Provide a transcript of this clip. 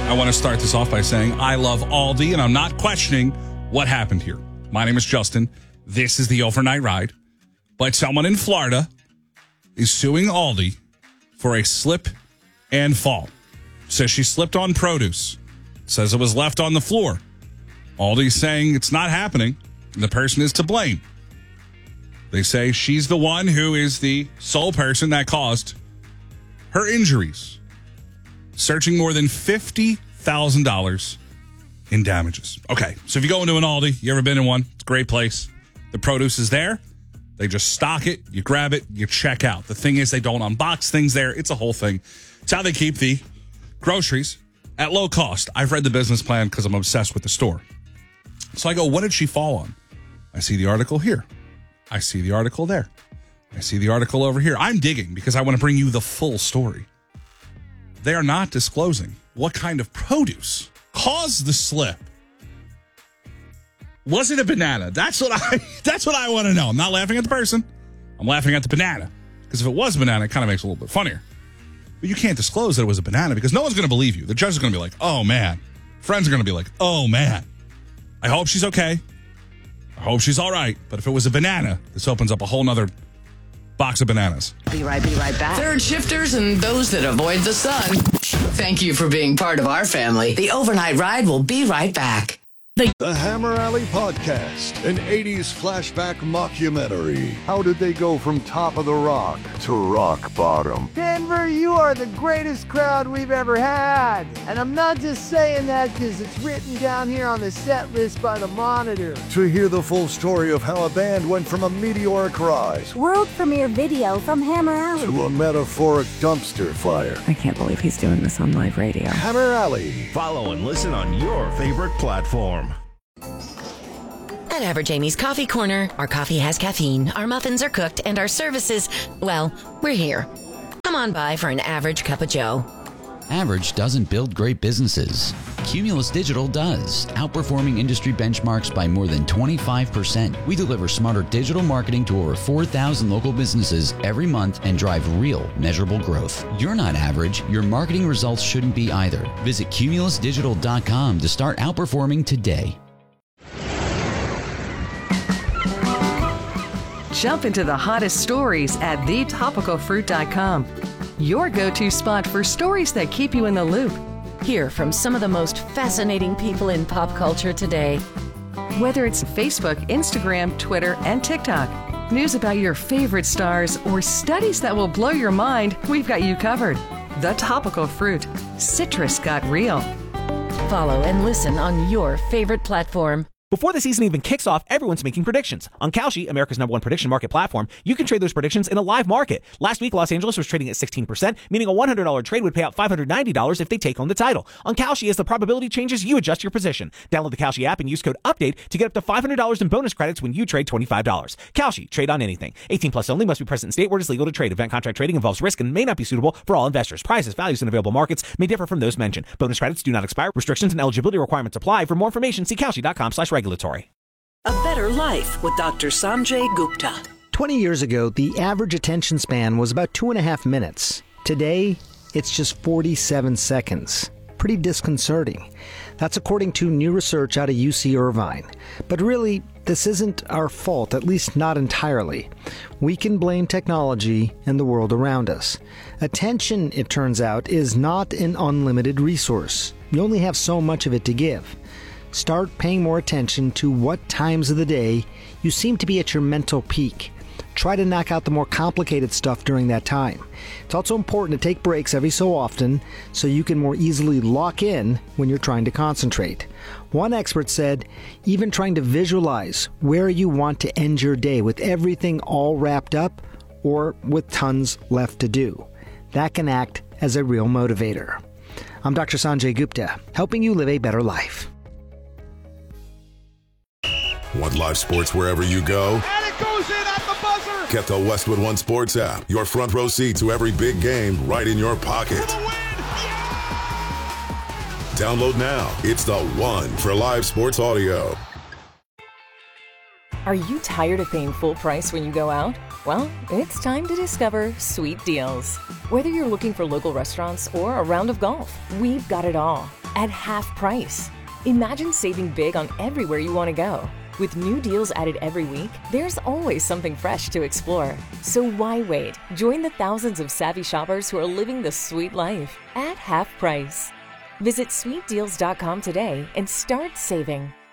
I want to start this off by saying I love Aldi, and I'm not questioning what happened here. My name is Justin. This is the Overnight Ride. But someone in Florida is suing Aldi for a slip and fall. Says she slipped on produce. Says it was left on the floor. Aldi's saying it's not happening, and the person is to blame. They say she's the one who is the sole person that caused her injuries. Searching more than $50,000 in damages. Okay, so if you go into an Aldi, you ever been in one? It's a great place. The produce is there. They just stock it, you grab it, you check out. The thing is, they don't unbox things there. It's a whole thing. It's how they keep the groceries at low cost. I've read the business plan because I'm obsessed with the store. So I go, what did she fall on? I see the article here. I see the article there. I see the article over here. I'm digging because I want to bring you the full story. They are not disclosing what kind of produce caused the slip. Was it a banana? That's what I want to know. I'm not laughing at the person. I'm laughing at the banana. Because if it was a banana, it kind of makes it a little bit funnier. But you can't disclose that it was a banana because no one's going to believe you. The judge is going to be like, oh, man. Friends are going to be like, oh, man. I hope she's okay. I hope she's all right. But if it was a banana, this opens up a whole nother box of bananas. Be right back. Third shifters and those that avoid the sun. Thank you for being part of our family. The Overnight Ride will be right back. The Hammer Alley Podcast, an 80s flashback mockumentary. How did they go from top of the rock to rock bottom? Denver, you are the greatest crowd we've ever had. And I'm not just saying that because it's written down here on the set list by the Monitor. To hear the full story of how a band went from a meteoric rise, world premiere video from Hammer Alley, to a metaphoric dumpster fire. I can't believe he's doing this on live radio. Hammer Alley. Follow and listen on your favorite platform. At Average Amy's Coffee Corner, our coffee has caffeine, our muffins are cooked, and our services, well, we're here. Come on by for an average cup of joe. Average doesn't build great businesses. Cumulus Digital does, outperforming industry benchmarks by more than 25%. We deliver smarter digital marketing to over 4,000 local businesses every month and drive real, measurable growth. You're not average. Your marketing results shouldn't be either. Visit cumulusdigital.com to start outperforming today. Jump into the hottest stories at thetopicalfruit.com. Your go-to spot for stories that keep you in the loop. Hear from some of the most fascinating people in pop culture today. Whether it's Facebook, Instagram, Twitter, and TikTok, news about your favorite stars, or studies that will blow your mind, we've got you covered. The Topical Fruit. Citrus got real. Follow and listen on your favorite platform. Before the season even kicks off, everyone's making predictions. On Kalshi, America's #1 prediction market platform, you can trade those predictions in a live market. Last week, Los Angeles was trading at 16%, meaning a $100 trade would pay out $590 if they take home the title. On Kalshi, as the probability changes, you adjust your position. Download the Kalshi app and use code UPDATE to get up to $500 in bonus credits when you trade $25. Kalshi, trade on anything. 18 plus only, must be present in state where it is legal to trade. Event contract trading involves risk and may not be suitable for all investors. Prices, values, and available markets may differ from those mentioned. Bonus credits do not expire. Restrictions and eligibility requirements apply. For more information, see kalshi.com/regulatory. A Better Life with Dr. Sanjay Gupta. 20 years ago, the average attention span was about 2.5 minutes. Today, it's just 47 seconds. Pretty disconcerting. That's according to new research out of UC Irvine. But really, this isn't our fault, at least not entirely. We can blame technology and the world around us. Attention, it turns out, is not an unlimited resource. You only have so much of it to give. Start paying more attention to what times of the day you seem to be at your mental peak. Try to knock out the more complicated stuff during that time. It's also important to take breaks every so often so you can more easily lock in when you're trying to concentrate. One expert said, even trying to visualize where you want to end your day with everything all wrapped up or with tons left to do. That can act as a real motivator. I'm Dr. Sanjay Gupta, helping you live a better life. Want live sports wherever you go? And it goes in at the buzzer! Get the Westwood One Sports app. Your front row seat to every big game right in your pocket. For the win! Yeah! Download now. It's the one for live sports audio. Are you tired of paying full price when you go out? Well, it's time to discover Sweet Deals. Whether you're looking for local restaurants or a round of golf, we've got it all. at half price. Imagine saving big on everywhere you want to go. With new deals added every week, there's always something fresh to explore. So why wait? Join the thousands of savvy shoppers who are living the sweet life at half price. Visit sweetdeals.com today and start saving.